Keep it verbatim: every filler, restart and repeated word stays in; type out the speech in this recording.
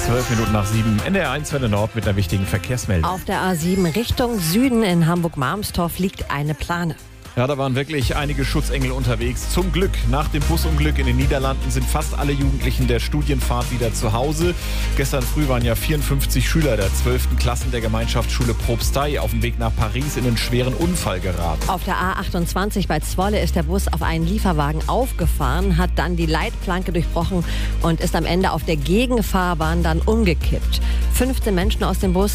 Zwölf Minuten nach sieben. N D R eins Welle Nord mit einer wichtigen Verkehrsmeldung. Auf der A sieben Richtung Süden in Hamburg-Marmstorf liegt eine Plane. Ja, da waren wirklich einige Schutzengel unterwegs. Zum Glück, nach dem Busunglück in den Niederlanden sind fast alle Jugendlichen der Studienfahrt wieder zu Hause. Gestern früh waren ja vierundfünfzig Schüler der zwölften Klassen der Gemeinschaftsschule Propstei auf dem Weg nach Paris in einen schweren Unfall geraten. Auf der A achtundzwanzig bei Zwolle ist der Bus auf einen Lieferwagen aufgefahren, hat dann die Leitplanke durchbrochen und ist am Ende auf der Gegenfahrbahn dann umgekippt. fünfzehn Menschen aus dem Bus